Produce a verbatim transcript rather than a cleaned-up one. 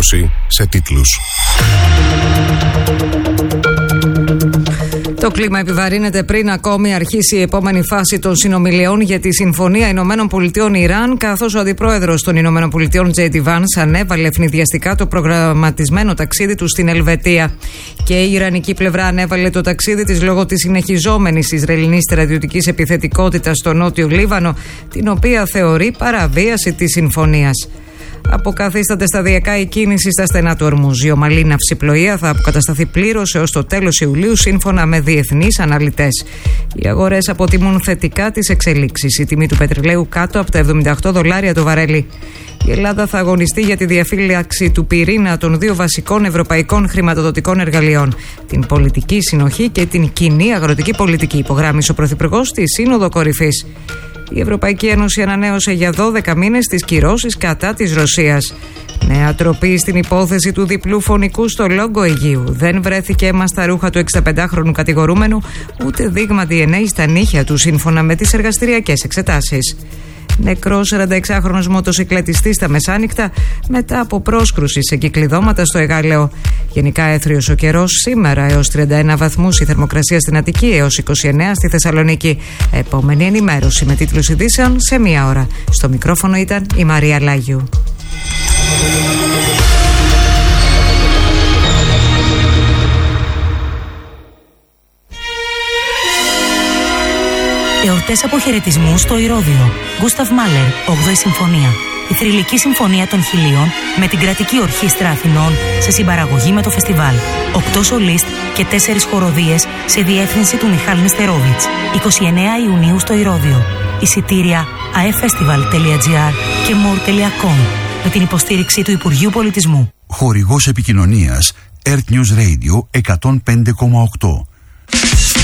ενημέρωση σε τίτλους. Το κλίμα επιβαρύνεται πριν ακόμη αρχίσει η επόμενη φάση των συνομιλιών για τη Συμφωνία Ηνωμένων Πολιτειών Ιράν, καθώς ο αντιπρόεδρος των Ηνωμένων Πολιτειών τζέι ντι Vance ανέβαλε ευνηδιαστικά το προγραμματισμένο ταξίδι του στην Ελβετία. Και η Ιρανική πλευρά ανέβαλε το ταξίδι της λόγω της συνεχιζόμενης Ισραηλινής στρατιωτικής επιθετικότητας στο νότιο Λίβανο, την οποία θεωρεί παραβίαση της συμφωνίας. Αποκαθίσταται σταδιακά η κίνηση στα στενά του Ορμούζ. Η ομαλή ναυσιπλοεία θα αποκατασταθεί πλήρως έως το τέλος Ιουλίου, σύμφωνα με διεθνείς αναλυτές. Οι αγορές αποτιμούν θετικά τις εξελίξεις. Η τιμή του πετρελαίου κάτω από τα εβδομήντα οκτώ δολάρια το βαρέλι. Η Ελλάδα θα αγωνιστεί για τη διαφύλαξη του πυρήνα των δύο βασικών ευρωπαϊκών χρηματοδοτικών εργαλείων, την πολιτική συνοχή και την κοινή αγροτική πολιτική, υπογράμμισε ο Πρωθυπουργός στη Σύνοδο Κορυφής. Η Ευρωπαϊκή Ένωση ανανέωσε για δώδεκα μήνες τις κυρώσεις κατά της Ρωσίας. Νέα τροπή στην υπόθεση του διπλού φωνικού στο Λόγκο Αιγείου. Δεν βρέθηκε αίμα στα ρούχα του εξηνταπεντάχρονου κατηγορούμενου, ούτε δείγμα ντι εν έι στα νύχια του, σύμφωνα με τις εργαστηριακές εξετάσεις. Νεκρός σαρανταεξάχρονος μοτοσικλετιστής στα μεσάνυχτα μετά από πρόσκρουση σε κυκλειδώματα στο Εγάλεο. Γενικά έθριος ο καιρός, σήμερα έως τριάντα ένα βαθμούς η θερμοκρασία στην Αττική, έως είκοσι εννέα στη Θεσσαλονίκη. Επόμενη ενημέρωση με τίτλους ειδήσεων σε μία ώρα. Στο μικρόφωνο ήταν η Μαρία Λάγιου. Εορτές αποχαιρετισμού στο Ηρώδειο. Γκούσταβ Μάλερ, όγδοη Συμφωνία. Η θρυλική συμφωνία των χιλίων με την κρατική ορχήστρα Αθηνών σε συμπαραγωγή με το φεστιβάλ. Οκτώ σολίστ και τέσσερις χοροδίες σε διεύθυνση του Μιχάλ Νιστερόβιτς. εικοστή ενάτη Ιουνίου στο Ηρώδειο. Εισιτήρια aefestival τελεία gr και more τελεία com με την υποστήριξη του Υπουργείου Πολιτισμού. Χορηγός επικοινωνίας Earth News Radio εκατόν πέντε κόμμα οκτώ.